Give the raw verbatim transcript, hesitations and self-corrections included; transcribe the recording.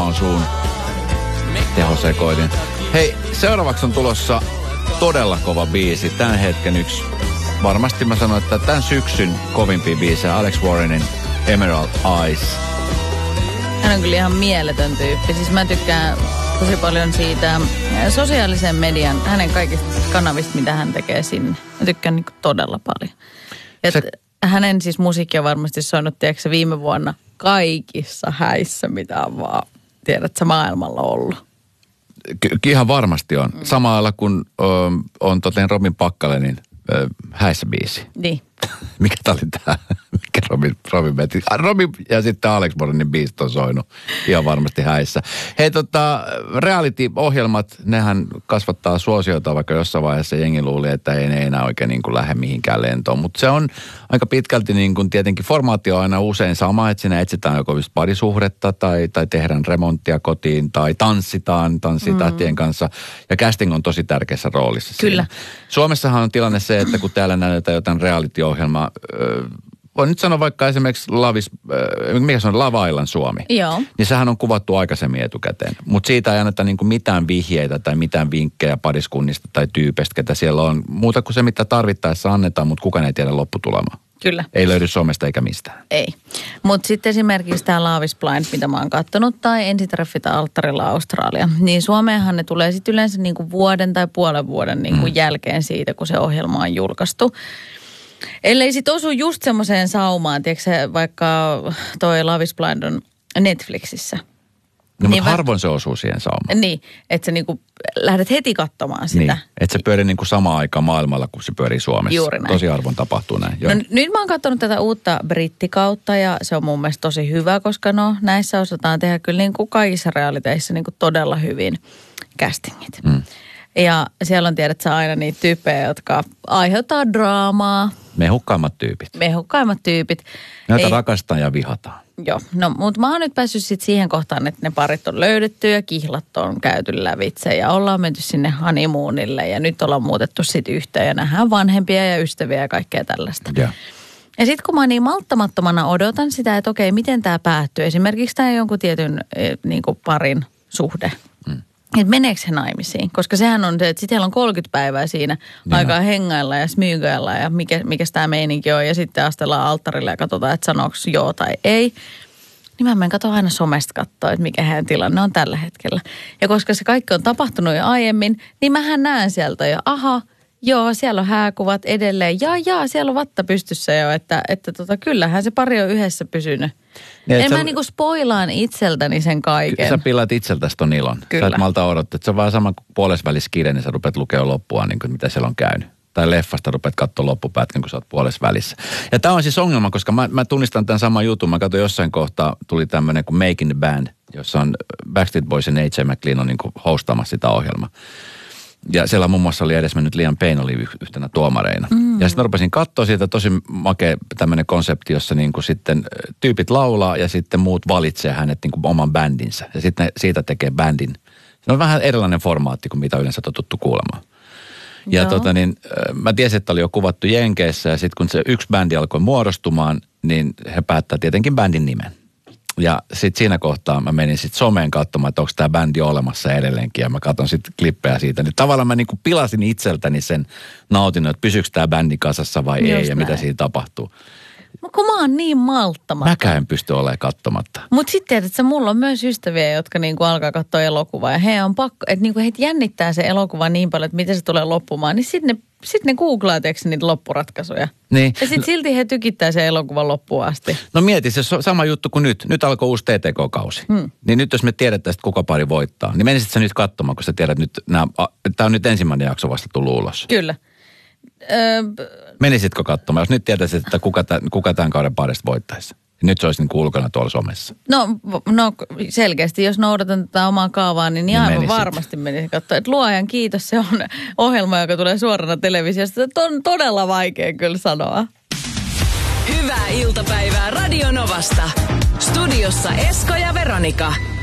on suun tehosekoitin. Hei, seuraavaksi on tulossa todella kova biisi. Tämän hetken yksi, varmasti mä sanon, että tämän syksyn kovimpia biisejä, Alex Warrenin Emerald Eyes. Hän on kyllä ihan mieletön tyyppi. Siis mä tykkään tosi paljon siitä sosiaalisen median, hänen kaikista kanavista, mitä hän tekee sinne. Mä tykkään niin todella paljon. Ja se... Hänen siis musiikki on varmasti soinut, tiedätkö, viime vuonna kaikissa häissä, mitä on vaan, tiedätkö, maailmalla ollut. Ky- ihan varmasti on. Mm. Samalla kun ö, on toteen Robin Pakkalenin ö, häissä biisi. Niin. Mikä tää oli tää? Mikä Robin, Robin veti? Robin ja sitten Alex Warrenin biisit on soinut ihan varmasti häissä. Hei tota, reality-ohjelmat, nehän kasvattaa suosiota, vaikka jossain vaiheessa jengi luuli, että ei ne enää oikein niin kuin lähde mihinkään lentoon. Mutta se on aika pitkälti niin kuin tietenkin formaatio on aina usein sama, että siinä etsitään joko parisuhdetta tai, tai tehdään remonttia kotiin tai tanssitaan tanssitähtien mm. kanssa. Ja casting on tosi tärkeässä roolissa. Kyllä. Siinä. Suomessahan on tilanne se, että kun täällä näytetään jotain reality-ohjelmaa, voin nyt sanoa vaikka esimerkiksi Lavis, äh, mikä se on, Love Island Suomi. Joo. Niin sehän on kuvattu aikaisemmin etukäteen. Mutta siitä ei anneta niinku mitään vihjeitä tai mitään vinkkejä pariskunnista tai tyypeistä, ketä siellä on. Muuta kuin se, mitä tarvittaessa annetaan, mutta kukaan ei tiedä lopputulemaa. Kyllä. Ei löydy somesta eikä mistään. Ei. Mutta sitten esimerkiksi tämä Love is Blind, mitä mä oon kattonut, tai Ensitreffit alttarilla Australia. Niin Suomeenhan ne tulee sitten yleensä niinku vuoden tai puolen vuoden niinku mm. jälkeen siitä, kun se ohjelma on julkaistu. Ellei sit osu just semmoiseen saumaan, tiedätkö vaikka toi Love is Blind on Netflixissä. No niin mutta harvoin se osuu siihen saumaan. Niin, että sä niinku lähdet heti katsomaan sitä. Niin, että se pyörii niinku samaan aikaan maailmalla, kun se pyörii Suomessa. Juuri näin. Tosi harvoin tapahtuu näin. Joo. No nyt mä oon katsonut tätä uutta brittikautta ja se on mun mielestä tosi hyvä, koska no näissä osataan tehdä kyllä niinku kaikissa realiteissa niinku todella hyvin castingit. Mm. Ja siellä on tiedät sä aina niitä tyyppejä, jotka aiheuttaa draamaa. Mehukkaimmat tyypit. Mehukkaimmat tyypit. Näitä rakastaa ja vihataan. Joo, no mutta mä oon nyt päässyt sitten siihen kohtaan, että ne parit on löydetty ja kihlat on käyty lävitse ja ollaan menty sinne honeymoonille ja nyt ollaan muutettu sitten yhteen ja nähdään vanhempia ja ystäviä ja kaikkea tällaista. Ja, ja sitten kun mä niin malttamattomana odotan sitä, että okei, miten tämä päättyy, esimerkiksi tämä jonkun tietyn niin kuin parin suhde. Mm. Että meneekö he naimisiin? Koska sehän on se, että sitten on kolmekymmentä päivää siinä niin aikaa on. Hengailla ja smyygailla ja mikä, mikä tämä meininki on. Ja sitten astellaan alttarille ja katsotaan, että sanooko joo tai ei. Niin mä menen katsoa aina somesta katsoa, että mikä heidän tilanne on tällä hetkellä. Ja koska se kaikki on tapahtunut jo aiemmin, niin mähän näen sieltä jo, aha, joo, siellä on hääkuvat edelleen. Jaa, jaa, siellä on vatta pystyssä jo, että, että tota, kyllähän se pari on yhdessä pysynyt. Niin, en mä sä, niinku spoilaan itseltäni sen kaiken. Sä pilaat itseltäsi ton ilon. Kyllä. Sä et malta odottaa, että se on vaan sama kuin puolesvälissä kirja, niin sä rupeat lukemaan loppua, niin kuin mitä siellä on käynyt. Tai leffasta rupeat katsoa loppupätkän, kun sä oot puolesvälissä. Ja tää on siis ongelma, koska mä, mä tunnistan tämän saman jutun. Mä katsoin jossain kohtaa, tuli tämmönen kuin Making the Band, jossa on Backstreet Boys ja A J McLean on niin kuin hostaamassa sitä ohjelmaa. Ja siellä muun muassa oli edes mennyt Liam Payne oli yhtenä tuomareina. Mm. Ja sitten mä rupesin katsoa siitä tosi makea tämmöinen konsepti, jossa niin kuin sitten tyypit laulaa ja sitten muut valitsee hänet niin kuin oman bändinsä. Ja sitten siitä tekee bändin. Se on vähän erilainen formaatti kuin mitä yleensä totuttu kuulemaan. Ja Joo. tota niin, mä tiesin, että oli jo kuvattu Jenkeissä ja sitten kun se yksi bändi alkoi muodostumaan, niin he päättää tietenkin bändin nimen. Ja sitten siinä kohtaa mä menin sitten someen katsomaan, että onko tämä bändi olemassa edelleenkin. Ja mä katson sitten klippejä siitä. Niin tavallaan mä niinku pilasin itseltäni sen nautinnon, että pysyykö tämä bändi kasassa vai Just ei. Näin. Ja mitä siinä tapahtuu. Kun mä oon niin malttamatta. Mäkään en pysty olemaan katsomatta. Mutta sitten tiedät, että mulla on myös ystäviä, jotka niinku alkaa katsoa elokuvaa. Ja he on pakko, että niinku heitä jännittää se elokuva niin paljon, että miten se tulee loppumaan. Niin sitten ne, sit ne googlaa teeksi niitä loppuratkaisuja. Niin. Ja sitten silti he tykittää sen elokuvan loppuun asti. No mieti, se sama juttu kuin nyt. Nyt alkoi uusi T T K-kausi. Hmm. Niin nyt jos me tiedetään, kuka pari voittaa, niin menisit sä nyt katsomaan, kun sä tiedät, että tämä on nyt ensimmäinen jakso vasta tullut ulos. Kyllä. Öö, Menisitkö katsomaan, jos nyt tietäisit, että kuka, tämän, kuka tämän kauden parista voittaisi? Nyt se olisi niin kuin ulkona tuolla somessa. No, no selkeästi, jos noudatan tätä omaa kaavaa, niin, niin aivan menisit. Varmasti menisin katsoa. Että luojan kiitos, se on ohjelma, joka tulee suorana televisiosta. Se on todella vaikea kyllä sanoa. Hyvää iltapäivää Radio Novasta. Studiossa Esko ja Veronika.